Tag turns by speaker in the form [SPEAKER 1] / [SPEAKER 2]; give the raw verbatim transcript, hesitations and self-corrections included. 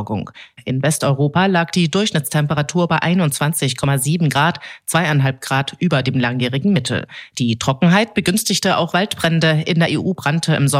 [SPEAKER 1] Wasserversorgung. In Westeuropa lag die Durchschnittstemperatur bei einundzwanzig Komma sieben Grad, zweieinhalb Grad über dem langjährigen Mittel. Die Trockenheit begünstigte auch Waldbrände. In der E U brannte im Sommer